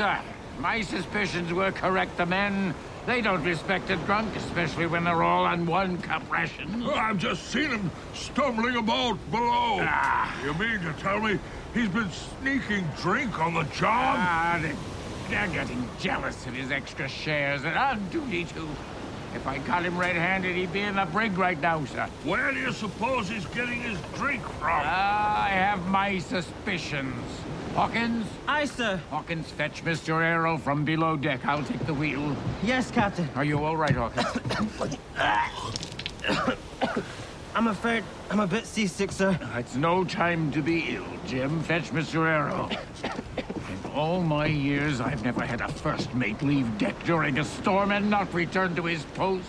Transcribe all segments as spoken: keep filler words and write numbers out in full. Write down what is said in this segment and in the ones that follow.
sir. My suspicions were correct. The men, they don't respect a drunk, especially when they're all on one cup ration. I've just seen him stumbling about below. Ah. You mean to tell me he's been sneaking drink on the job? Ah, they, they're getting jealous of his extra shares and on duty, too. If I caught him red-handed, he'd be in the brig right now, sir. Where do you suppose he's getting his drink from? Ah, I have my suspicions. Hawkins? Aye, sir. Hawkins, fetch Mister Arrow from below deck. I'll take the wheel. Yes, Captain. Are you all right, Hawkins? I'm afraid I'm a bit seasick, sir. It's no time to be ill, Jim. Fetch Mister Arrow. In all my years, I've never had a first mate leave deck during a storm and not return to his post.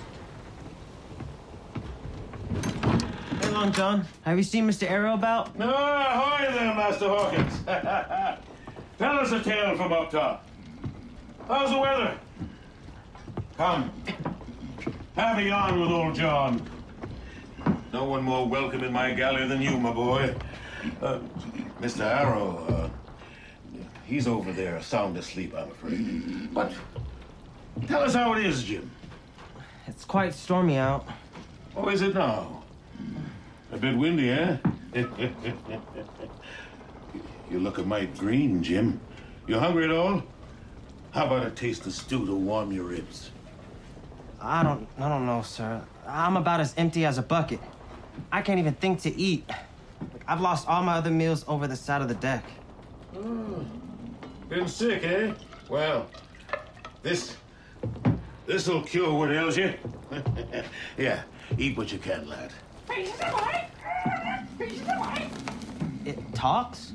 Hey, Long John. Have you seen Mister Arrow about? No, ahoy there, Master Hawkins. Tell us a tale from up top. How's the weather? Come. Have me on with old John. No one more welcome in my galley than you, my boy. Uh, Mister Arrow, uh, he's over there, sound asleep, I'm afraid. But tell us how it is, Jim. It's quite stormy out. Oh, is it now? A bit windy, eh? You look a mite green, Jim. You hungry at all? How about a taste of stew to warm your ribs? I don't, I don't know, sir. I'm about as empty as a bucket. I can't even think to eat. I've lost all my other meals over the side of the deck. Oh. Been sick, eh? Well, this... this'll cure what ails you. Yeah, eat what you can, lad. It talks?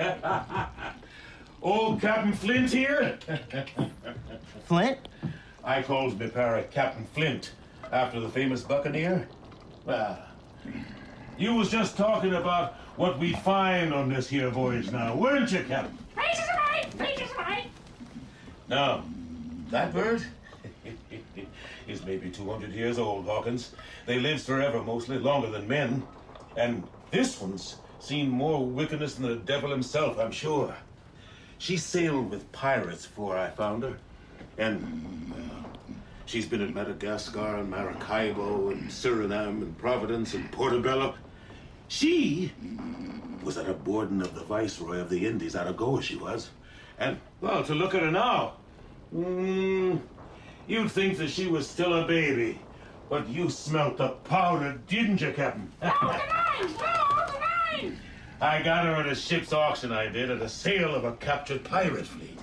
Old Captain Flint here? Flint? I calls me parrot Captain Flint, after the famous buccaneer. Ah, you was just talking about what we find on this here voyage now, weren't you, Captain? Now, that bird is maybe two hundred years old, Hawkins. They lives forever, mostly, longer than men. And this one's seen more wickedness than the devil himself, I'm sure. She sailed with pirates before I found her. And, well, she's been at Madagascar and Maracaibo and Suriname and Providence and Portobello. She was at a boarding of the Viceroy of the Indies out of Goa, she was. And, well, to look at her now, mm, you'd think that she was still a baby. But you smelt the powder, didn't you, Captain? No, the knives! No, the knives! I got her at a ship's auction, I did, at a sale of a captured pirate fleet.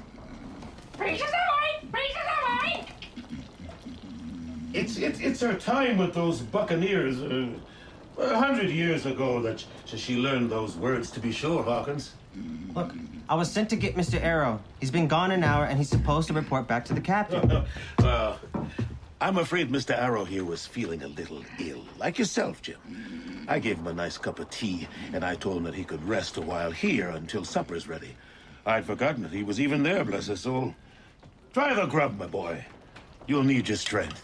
It's, it's, it's her time with those buccaneers, uh, a hundred years ago that sh she learned those words, to be sure, Hawkins. Look, I was sent to get Mister Arrow. He's been gone an hour, and he's supposed to report back to the captain. Well, I'm afraid Mister Arrow here was feeling a little ill, like yourself, Jim. I gave him a nice cup of tea, and I told him that he could rest a while here until supper's ready. I'd forgotten that he was even there, bless his soul. Try the grub, my boy. You'll need your strength.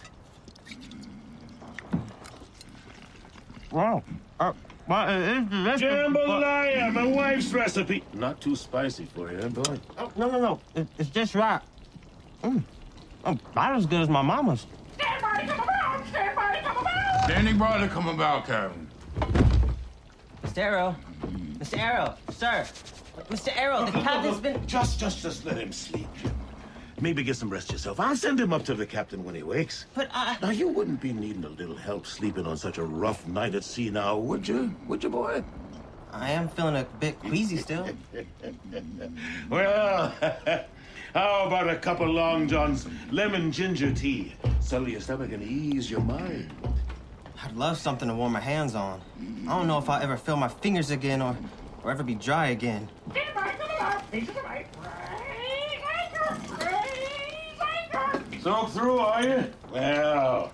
Wow. Uh, well, it is delicious. Jambalaya, my wife's recipe. Not too spicy for you, eh, boy? Oh, no, no, no. It, it's just right. Mm. Oh, about as good as my mama's. Stand by to come about! Stand by to come about! Standing by to come about, Captain. Mister Arrow. Mister Arrow, sir. Mister Arrow, the captain's been... Just, just, just let him sleep, Jim. Maybe get some rest yourself. I'll send him up to the captain when he wakes. But I... Now, you wouldn't be needing a little help sleeping on such a rough night at sea now, would you? Would you, boy? I am feeling a bit queasy still. Well, how about a cup of Long John's lemon ginger tea? Settle your stomach and ease your mind. I'd love something to warm my hands on. I don't know if I'll ever feel my fingers again or, or ever be dry again. Stand by to come about! Face to the right! Raise anchor! Raise anchor! Soak through, are you? Well.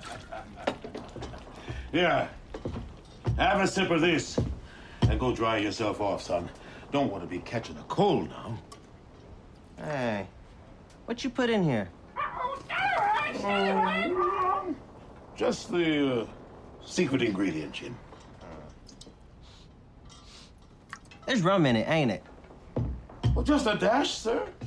Here. Have a sip of this. And go dry yourself off, son. Don't want to be catching a cold now. Hey, what you put in here? Uh-oh, stand right! Stand right! Just the uh, secret ingredient, Jim. There's rum in it, ain't it? Well, just a dash, sir.